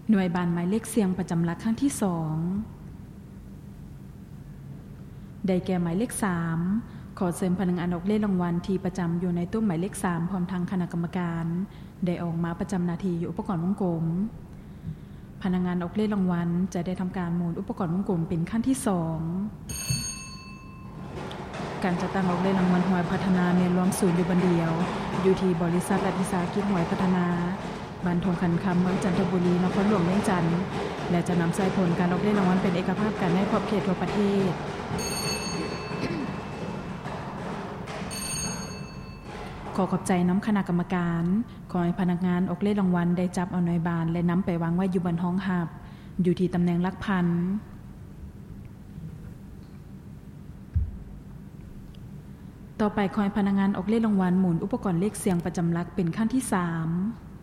หน่วยบานหมายเลขเสียงประจำหลักครั้งที่2ได้แก่หมายเลข3ขอเสริมพนักงานออกเลขรางวัลที่ประจำอยู่ในตู้หมายเลข3พร้อมทางคณะกรรมการได้ออกมาประจำหน้าที่อยู่อุปกรณ์วงกลมพนักงานออกเลขรางวัลจะได้ทำการหมุนอุปกรณ์วงกลมเป็นขั้นที่2การจัดตั้งออกเลขรางวัลหวยพัฒนาเมียนรวมศูนย์อยู่บันเดียวอยู่ที่บริษัทรัฐวิสาหกิจหวยพัฒนาบ้านทงคันคำเมืองจันทบุรีนครหลวงเวียงจันทร์และจะนำใส่ผลการออกเลขรางวัลเป็นเอกภาพกันในขอบเขตทั่วประเทศขอขอบใจน้ำคณะกรรมการขอให้พนักงานออกเลขรางวัลได้จับเอาหน่วยบานและนำไปวางไว้อยู่บนห้องหับอยู่ที่ตำแหน่งหลักพันต่อไปขอให้พนักงานออกเลขรางวัลหมุนอุปกรณ์เลขเสียงประจำหลักเป็นขั้นที่3